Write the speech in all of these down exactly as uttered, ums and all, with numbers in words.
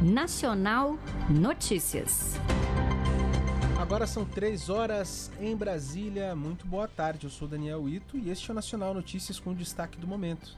Nacional Notícias. Agora são três horas em Brasília. Muito boa tarde, eu sou Daniel Ito e este é o Nacional Notícias com o destaque do momento.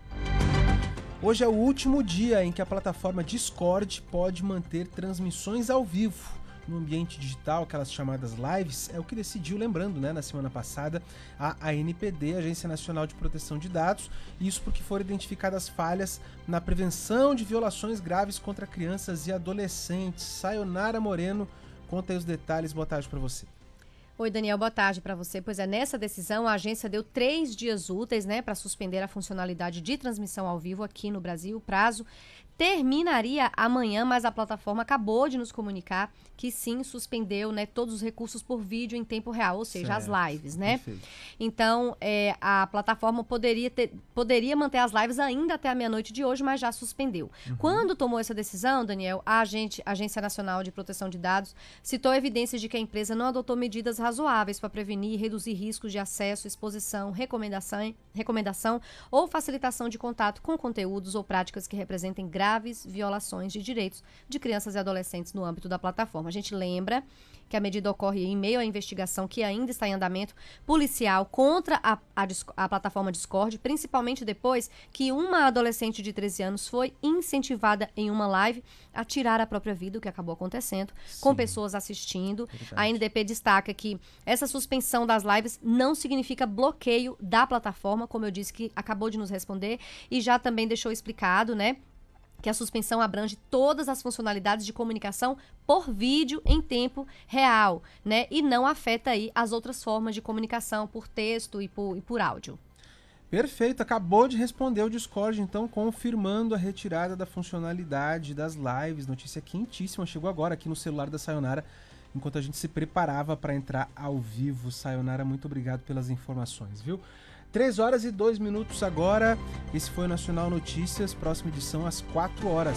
Hoje é o último dia em que a plataforma Discord pode manter transmissões ao vivo no ambiente digital, aquelas chamadas lives. É o que decidiu, lembrando, né, na semana passada, a A N P D, Agência Nacional de Proteção de Dados, isso porque foram identificadas falhas na prevenção de violações graves contra crianças e adolescentes. Sayonara Moreno, conta aí os detalhes. Boa tarde para você. Oi, Daniel, boa tarde para você. Pois é, nessa decisão a agência deu três dias úteis, né, para suspender a funcionalidade de transmissão ao vivo aqui no Brasil. O prazo terminaria amanhã, mas a plataforma acabou de nos comunicar que sim, suspendeu, né, todos os recursos por vídeo em tempo real, ou seja, certo, as lives, né? Perfeito. Então, é, a plataforma poderia, ter, poderia manter as lives ainda até a meia-noite de hoje, mas já suspendeu. Uhum. Quando tomou essa decisão, Daniel, a agente, Agência Nacional de Proteção de Dados citou evidências de que a empresa não adotou medidas razoáveis para prevenir e reduzir riscos de acesso, exposição, recomendação, recomendação ou facilitação de contato com conteúdos ou práticas que representem graves violações de direitos de crianças e adolescentes no âmbito da plataforma. A gente lembra que a medida ocorre em meio à investigação que ainda está em andamento policial contra a, a, a plataforma Discord, principalmente depois que uma adolescente de treze anos foi incentivada em uma live a tirar a própria vida, o que acabou acontecendo, sim, com pessoas assistindo. Verdade. A N D P destaca que essa suspensão das lives não significa bloqueio da plataforma, como eu disse, que acabou de nos responder, e já também deixou explicado, né, que a suspensão abrange todas as funcionalidades de comunicação por vídeo em tempo real, né? E não afeta aí as outras formas de comunicação por texto e por, e por áudio. Perfeito, acabou de responder o Discord, então, confirmando a retirada da funcionalidade das lives. Notícia quentíssima, chegou agora aqui no celular da Sayonara, enquanto a gente se preparava para entrar ao vivo. Sayonara, muito obrigado pelas informações, viu? três horas e dois minutos agora. Esse foi o Nacional Notícias. Próxima edição às quatro horas.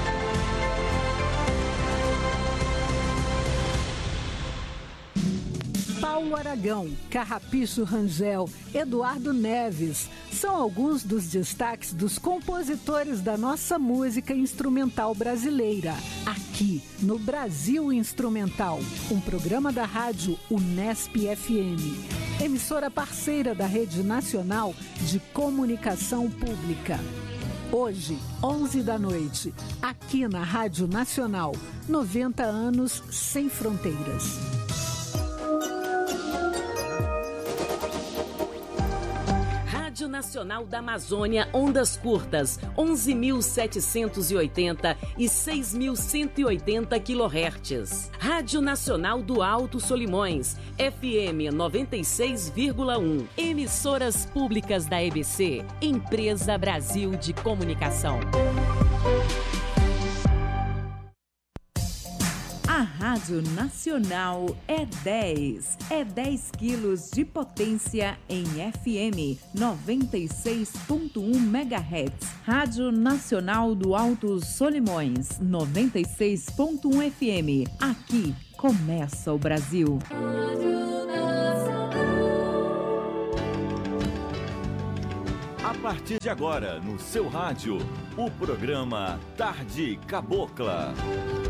Paulo Aragão, Carrapicho Rangel, Eduardo Neves são alguns dos destaques dos compositores da nossa música instrumental brasileira, aqui no Brasil Instrumental, um programa da rádio Unesp F M, emissora parceira da Rede Nacional de Comunicação Pública. Hoje, onze da noite, aqui na Rádio Nacional, noventa anos sem fronteiras. Rádio Nacional da Amazônia, ondas curtas, onze mil setecentos e oitenta e seis mil cento e oitenta quilohertz. Rádio Nacional do Alto Solimões, F M noventa e seis vírgula um. Emissoras públicas da E B C, Empresa Brasil de Comunicação. A Rádio Nacional é dez. É dez quilos de potência em F M noventa e seis ponto um megahertz. Rádio Nacional do Alto Solimões, noventa e seis ponto um F M. Aqui começa o Brasil. A partir de agora, no seu rádio, o programa Tarde Cabocla.